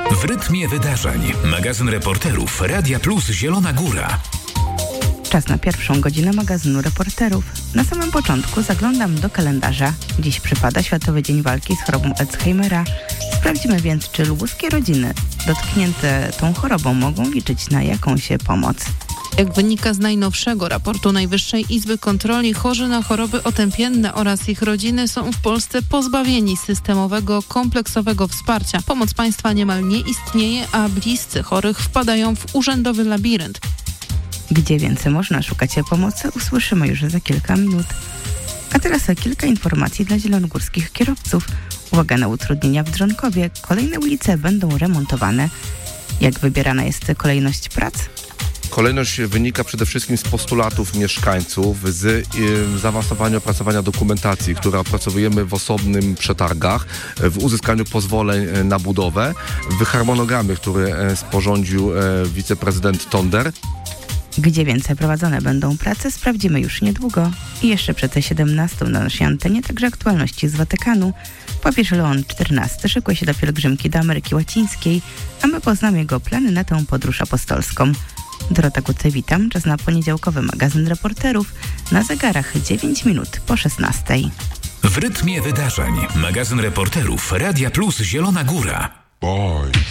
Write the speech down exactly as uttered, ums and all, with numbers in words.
W rytmie wydarzeń. Magazyn reporterów Radia Plus Zielona Góra. Czas na pierwszą godzinę magazynu reporterów. Na samym początku zaglądam do kalendarza. Dziś przypada Światowy Dzień Walki z chorobą Alzheimera. Sprawdzimy więc, czy lubuskie rodziny dotknięte tą chorobą mogą liczyć na jakąś pomoc. Jak wynika z najnowszego raportu Najwyższej Izby Kontroli, chorzy na choroby otępienne oraz ich rodziny są w Polsce pozbawieni systemowego, kompleksowego wsparcia. Pomoc państwa niemal nie istnieje, a bliscy chorych wpadają w urzędowy labirynt. Gdzie więcej można szukać pomocy, usłyszymy już za kilka minut. A teraz kilka informacji dla zielonogórskich kierowców. Uwaga na utrudnienia w Drzonkowie. Kolejne ulice będą remontowane. Jak wybierana jest kolejność prac? Kolejność wynika przede wszystkim z postulatów mieszkańców, z y, zaawansowania opracowania dokumentacji, które opracowujemy w osobnym przetargach, w uzyskaniu pozwoleń na budowę, w harmonogramie, który sporządził y, wiceprezydent Tonder. Gdzie więcej prowadzone będą prace, sprawdzimy już niedługo. I jeszcze przed siedemnastą na naszej antenie także aktualności z Watykanu. Papież Leon czternasty szykuje się do pielgrzymki do Ameryki Łacińskiej, a my poznamy jego plany na tę podróż apostolską. Dorota Guce, witam. Czas na poniedziałkowy magazyn reporterów. Na zegarach dziewięć minut po szesnastej. W rytmie wydarzeń. Magazyn reporterów Radia Plus Zielona Góra. Bye.